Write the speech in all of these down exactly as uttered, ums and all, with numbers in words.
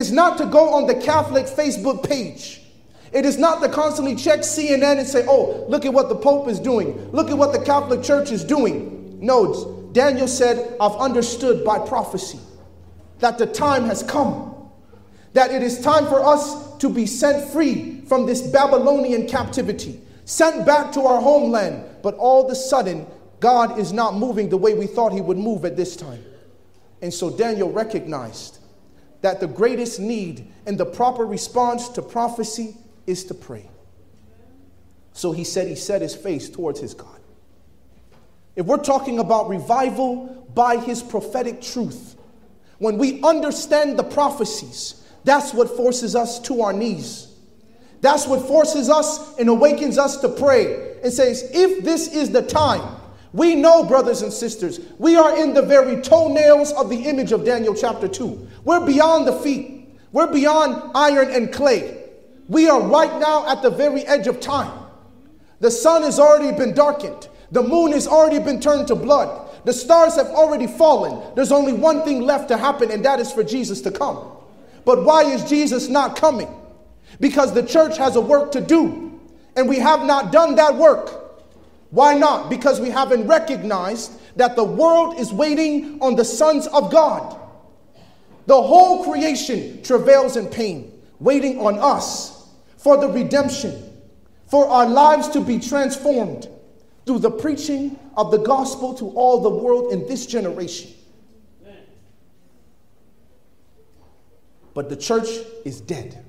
is not to go on the Catholic Facebook page. It is not to constantly check C N N and say, oh, look at what the Pope is doing. Look at what the Catholic Church is doing. No, Daniel said, I've understood by prophecy that the time has come, that it is time for us to be sent free from this Babylonian captivity, sent back to our homeland. But all of a sudden, God is not moving the way we thought he would move at this time. And so Daniel recognized that the greatest need and the proper response to prophecy is to pray. So he said he set his face towards his God. If we're talking about revival by his prophetic truth, when we understand the prophecies, that's what forces us to our knees. That's what forces us and awakens us to pray and says, if this is the time, we know, brothers and sisters, we are in the very toenails of the image of Daniel chapter two. We're beyond the feet. We're beyond iron and clay. We are right now at the very edge of time. The sun has already been darkened. The moon has already been turned to blood. The stars have already fallen. There's only one thing left to happen, and that is for Jesus to come. But why is Jesus not coming? Because the church has a work to do, and we have not done that work. Why not? Because we haven't recognized that the world is waiting on the sons of God. The whole creation travails in pain, waiting on us for the redemption, for our lives to be transformed through the preaching of the gospel to all the world in this generation. But the church is dead.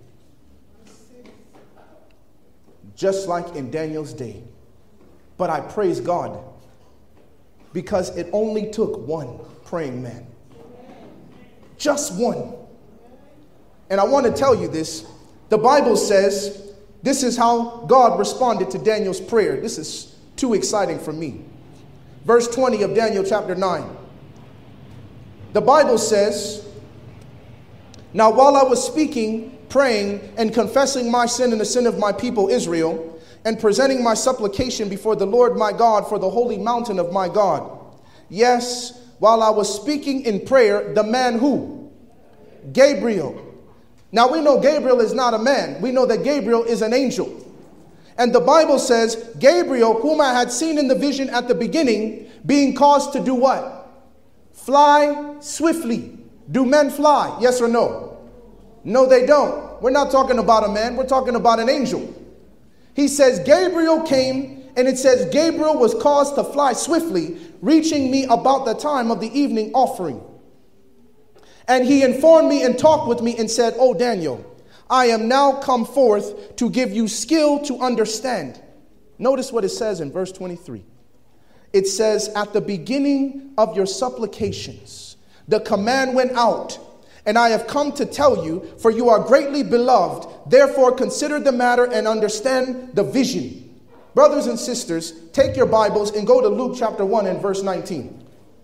Just like in Daniel's day. But I praise God because it only took one praying man. Just one. And I want to tell you this. The Bible says this is how God responded to Daniel's prayer. This is too exciting for me. Verse twenty of Daniel chapter nine. The Bible says, now while I was speaking, praying, and confessing my sin and the sin of my people Israel, and presenting my supplication before the Lord my God for the holy mountain of my God. Yes, while I was speaking in prayer, the man who? Gabriel. Now we know Gabriel is not a man. We know that Gabriel is an angel. And the Bible says, Gabriel, whom I had seen in the vision at the beginning, being caused to do what? Fly swiftly. Do men fly? Yes or no? No, they don't. We're not talking about a man. We're talking about an angel. He says, Gabriel came, and it says, Gabriel was caused to fly swiftly, reaching me about the time of the evening offering. And he informed me and talked with me and said, O Daniel, I am now come forth to give you skill to understand. Notice what it says in verse twenty-three. It says, at the beginning of your supplications, the command went out, and I have come to tell you, for you are greatly beloved. Therefore, consider the matter and understand the vision. Brothers and sisters, take your Bibles and go to Luke chapter one and verse nineteen.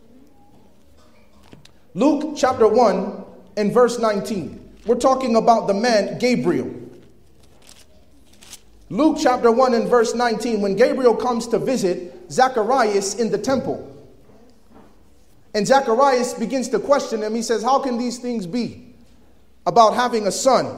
Luke chapter one and verse nineteen. We're talking about the man Gabriel. Luke chapter one and verse nineteen, when Gabriel comes to visit Zacharias in the temple. And Zacharias begins to question him. He says, how can these things be about having a son?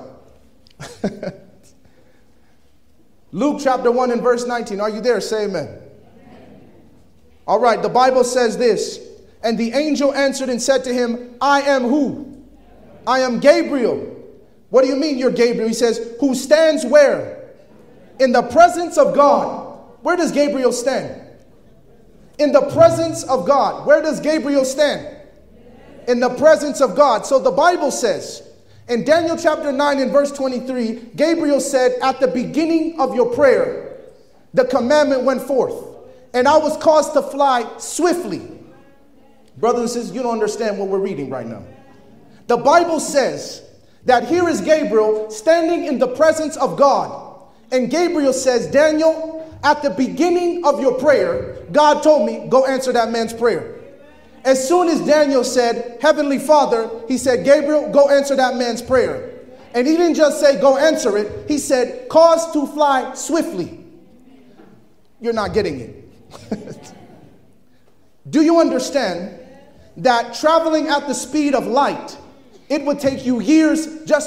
Luke chapter one and verse nineteen. Are you there? Say amen. Amen. All right. The Bible says this. And the angel answered and said to him, I am who? I am Gabriel. What do you mean you're Gabriel? He says, who stands where? In the presence of God. Where does Gabriel stand? In the presence of God. Where does Gabriel stand? In the presence of God. So the Bible says in Daniel chapter nine and verse twenty-three, Gabriel said, at the beginning of your prayer, the commandment went forth, and I was caused to fly swiftly. Brothers and sisters, you don't understand what we're reading right now. The Bible says that here is Gabriel standing in the presence of God. And Gabriel says, Daniel, at the beginning of your prayer, God told me, go answer that man's prayer. As soon as Daniel said, Heavenly Father, he said, Gabriel, go answer that man's prayer. And he didn't just say, go answer it. He said, cause to fly swiftly. You're not getting it. Do you understand that traveling at the speed of light, it would take you years just